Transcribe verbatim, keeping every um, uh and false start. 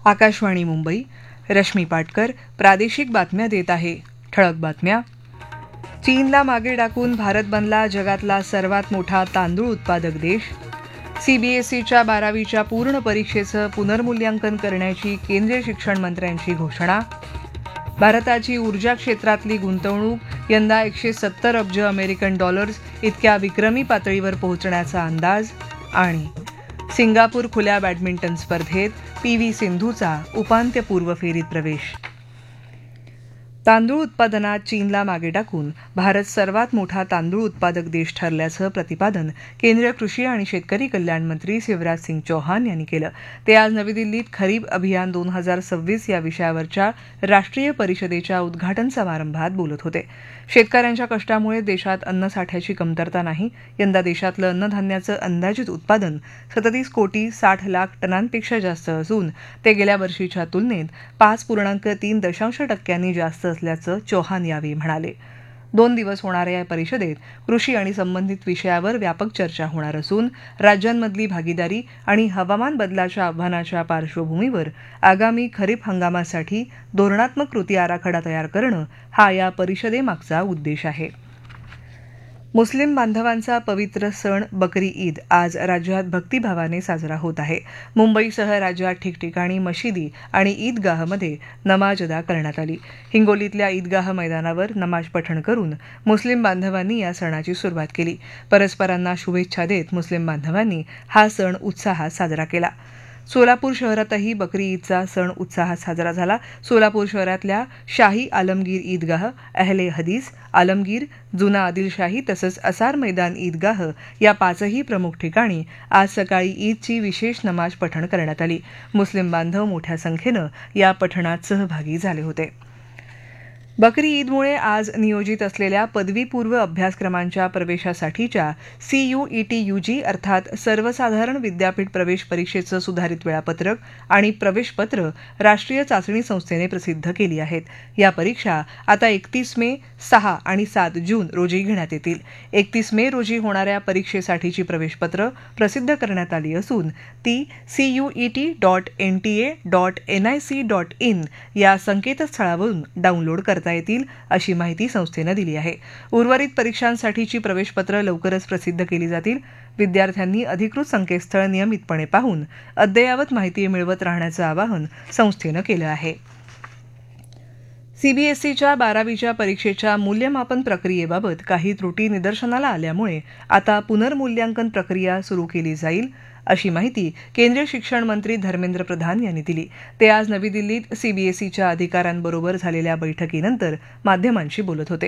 आकाशवाणी मुंबई. रश्मी पाटकर प्रादेशिक बातम्या देत आहे. ठळक बातम्या. चीनला मागे टाकून भारत बनला जगातला सर्वात मोठा तांदूळ उत्पादक देश. सीबीएसईच्या बारावीच्या पूर्ण परीक्षेचं पुनर्मूल्यांकन करण्याची केंद्रीय शिक्षण मंत्र्यांची घोषणा. भारताची ऊर्जा क्षेत्रातली गुंतवणूक यंदा एकशे सत्तर अब्ज अमेरिकन डॉलर्स इतक्या विक्रमी पातळीवर पोहोचण्याचा अंदाज. आणि सिंगापूर खुल्या बॅडमिंटन स्पर्धेत पी व्ही सिंधूचा उपांत्यपूर्व फेरीत प्रवेश. तांदूळ उत्पादनात चीनला मागे टाकून भारत सर्वात मोठा तांदूळ उत्पादक देश ठरल्याचं प्रतिपादन केंद्रीय कृषी आणि शेतकरी कल्याण मंत्री शिवराज सिंग चौहान यांनी केलं. ते आज नवी दिल्लीत खरीप अभियान दोन हजार सव्वीस या विषयावरच्या राष्ट्रीय परिषदेच्या उद्घाटन समारंभात बोलत होते. शेतकऱ्यांच्या कष्टामुळे देशात अन्नसाठ्याची कमतरता नाही. यंदा देशातलं अन्नधान्याचं अंदाजित उत्पादन सदतीस कोटी साठ लाख टनांपेक्षा जास्त असून ते गेल्या वर्षीच्या तुलनेत पाच पूर्णांक तीन दशांश टक्क्यांनी जास्त असल्याचं चौहान यावेळी म्हणाले. दोन दिवस होणाऱ्या या परिषदेत कृषी आणि संबंधित विषयावर व्यापक चर्चा होणार असून राज्यांमधली भागीदारी आणि हवामान बदलाच्या आव्हानाच्या पार्श्वभूमीवर आगामी खरीप हंगामासाठी धोरणात्मक कृती आराखडा तयार करणं हा या परिषदेमागचा उद्देश आहे. मुस्लिम बांधवांचा पवित्र सण बकरी ईद आज राज्यात भक्तिभावाने साजरा होत आहे. मुंबईसह राज्यात ठिकठिकाणी मशिदी आणि ईदगाहमध्ये नमाज अदा करण्यात आली. हिंगोलीतल्या ईदगाह मैदानावर नमाज पठण करून मुस्लिम बांधवांनी या सणाची सुरुवात केली. परस्परांना शुभेच्छा देत मुस्लिम बांधवांनी हा सण उत्साहात साजरा केला. सोलापूर शहरातही बकरी ईदचा सण उत्साहात साजरा झाला. सोलापूर शहरातल्या शाही आलमगीर ईदगाह, अहले हदीस, आलमगीर, जुना आदिलशाही तसंच असार मैदान ईदगाह या पाचही प्रमुख ठिकाणी आज सकाळी ईदची विशेष नमाज पठण करण्यात आली. मुस्लिम बांधव मोठ्या संख्येनं या पठणात सहभागी झाले होते. बकरी ईदमुळे आज नियोजित असलेल्या पदवीपूर्व अभ्यासक्रमांच्या प्रवेशासाठीच्या सीयूईटी यूजी अर्थात सर्वसाधारण विद्यापीठ प्रवेश परीक्षेचं सुधारित वेळापत्रक आणि प्रवेशपत्र राष्ट्रीय चाचणी संस्थेने प्रसिद्ध केली आहेत. या परीक्षा आता एकतीस मे, सहा आणि सात जून रोजी घेण्यात येतील. एकतीस मे रोजी होणाऱ्या परीक्षेसाठीची प्रवेशपत्र प्रसिद्ध करण्यात आली असून ती CUET dot NTA dot NIC dot in या संकेतस्थळावरून डाउनलोड करता येतील अशी माहिती संस्थेनं दिली आहे. उर्वरित परीक्षांसाठीची प्रवेशपत्र लवकरच प्रसिद्ध केली जातील. विद्यार्थ्यांनी अधिकृत संकेतस्थळ नियमितपणे पाहून अद्ययावत माहिती मिळवत राहण्याचं आवाहन संस्थेनं केलं आहे. सीबीएसईच्या बारावीच्या परीक्षेच्या मूल्यमापन प्रक्रियेबाबत काही त्रुटी निदर्शनाला आल्यामुळे आता पुनर्मूल्यांकन प्रक्रिया सुरू केली जाईल अशी माहिती केंद्रीय शिक्षण मंत्री धर्मेंद्र प्रधान यांनी दिली. ते आज नवी दिल्लीत सीबीएसईच्या अधिकाऱ्यांबरोबर झालेल्या बैठकीनंतर माध्यमांशी बोलत होते.